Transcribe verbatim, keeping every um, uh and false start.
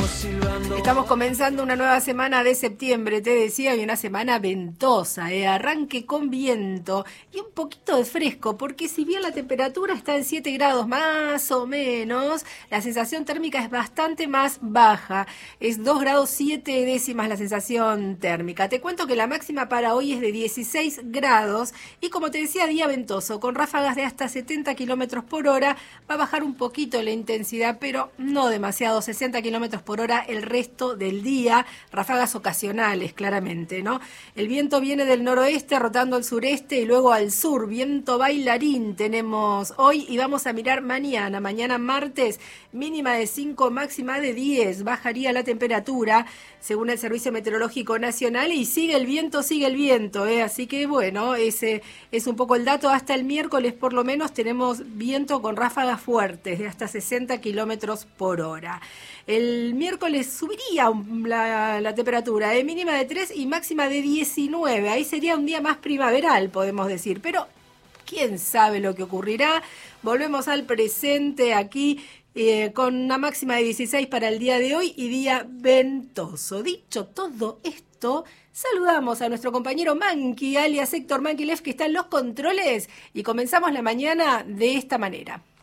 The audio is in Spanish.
Estamos comenzando una nueva semana de septiembre, te decía, y una semana ventosa, ¿eh? Arranque con viento y un poquito de fresco, porque si bien la temperatura está en siete grados más o menos, la sensación térmica es bastante más baja, es dos grados siete décimas la sensación térmica. Te cuento que la máxima para hoy es de dieciséis grados y, como te decía, día ventoso, con ráfagas de hasta setenta kilómetros por hora. Va a bajar un poquito la intensidad, pero no demasiado, sesenta kilómetros por hora el resto del día, ráfagas ocasionales, claramente, ¿no? El viento viene del noroeste, rotando al sureste y luego al sur, viento bailarín tenemos hoy y vamos a mirar mañana, mañana martes, mínima de cinco, máxima de diez, bajaría la temperatura, según el Servicio Meteorológico Nacional, y sigue el viento, sigue el viento, ¿eh? Así que bueno, ese es un poco el dato. Hasta el miércoles por lo menos tenemos viento con ráfagas fuertes de hasta sesenta kilómetros por hora. El miércoles subiría la, la temperatura, ¿eh? Mínima de tres y máxima de diecinueve, ahí sería un día más primaveral, podemos decir, pero quién sabe lo que ocurrirá. Volvemos al presente aquí, Eh, con una máxima de dieciséis para el día de hoy y día ventoso. Dicho todo esto, saludamos a nuestro compañero Manqui, alias Héctor Manquilev, que está en los controles, y comenzamos la mañana de esta manera.